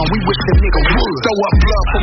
we wish the nigga would. Throw up blood for